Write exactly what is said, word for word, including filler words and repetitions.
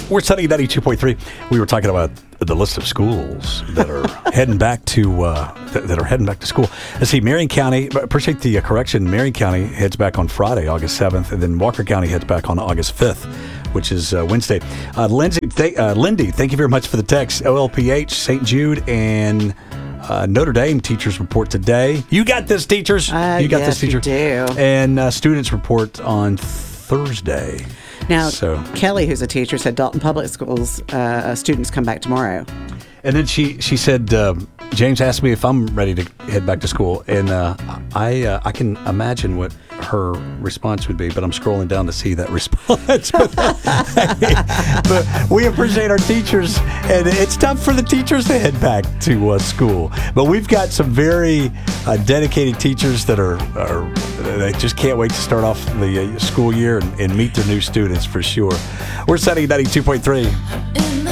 We're studying ninety-two point three. We were talking about the list of schools that are heading back to uh, th- that are heading back to school. Let's see, Marion County. Appreciate the uh, correction. Marion County heads back on Friday, August seventh, and then Walker County heads back on August fifth, which is uh, Wednesday. Uh, Lindsay, th- uh, Lindy, thank you very much for the text. O L P H, Saint Jude, and uh, Notre Dame teachers report today. You got this, teachers. Uh, you got yes, this, teacher. You do. And uh, students report on Thursday. Now, so. Kelly, who's a teacher, said Dalton Public Schools uh, students come back tomorrow. And then she she said, uh, James asked me if I'm ready to head back to school, and uh, I uh, I can imagine what her response would be, but I'm scrolling down to see that response. but, but we appreciate our teachers, and it's tough for the teachers to head back to uh, school. But we've got some very uh, dedicated teachers that are, are they just can't wait to start off the uh, school year and, and meet their new students for sure. We're studying ninety-two point three.